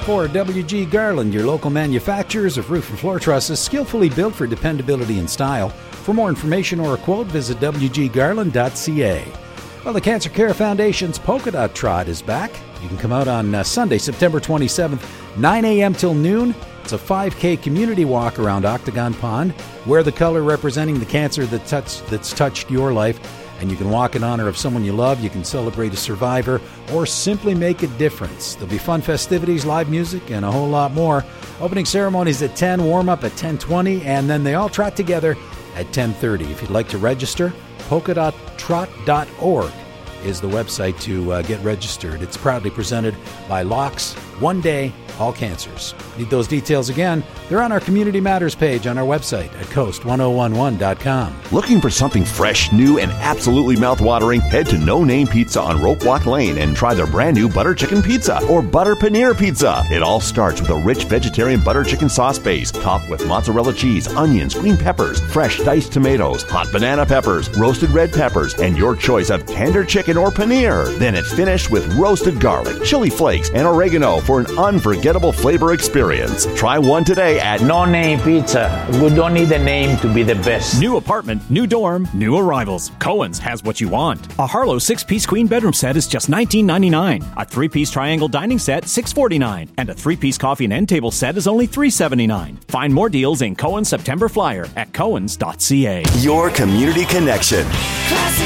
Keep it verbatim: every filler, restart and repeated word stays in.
for W G Garland, your local manufacturers of roof and floor trusses, skillfully built for dependability and style. For more information or a quote, visit w g garland dot c a. Well, the Cancer Care Foundation's Polka Dot Trot is back. You can come out on uh, Sunday, September twenty-seventh, nine a.m. till noon. It's a five K community walk around Octagon Pond. Wear the color representing the cancer that touched, that's touched your life, and you can walk in honor of someone you love. You can celebrate a survivor or simply make a difference. There'll be fun festivities, live music, and a whole lot more. Opening ceremonies at ten, warm-up at ten twenty, and then they all trot together at ten thirty. If you'd like to register, polka dot trot dot org is the website to uh, get registered. It's proudly presented by Locks, One Day, All Cancers. Need those details again? They're on our Community Matters page on our website at coast ten eleven dot com. Looking for something fresh, new, and absolutely mouthwatering? Head to No Name Pizza on Rope Walk Lane and try their brand new butter chicken pizza or butter paneer pizza. It all starts with a rich vegetarian butter chicken sauce base, topped with mozzarella cheese, onions, green peppers, fresh diced tomatoes, hot banana peppers, roasted red peppers, and your choice of tender chicken or paneer. Then it's finished with roasted garlic, chili flakes, and oregano for an unforgettable flavor experience. Try one today at No Name Pizza. We don't need a name to be the best. New apartment, new dorm, new arrivals. Cohen's has what you want. A Harlow six-piece queen bedroom set is just nineteen ninety-nine. A three-piece triangle dining set, six forty-nine. And a three-piece coffee and end table set is only three seventy-nine. Find more deals in Cohen's September Flyer at cohens dot c a. Your Community Connection. Classic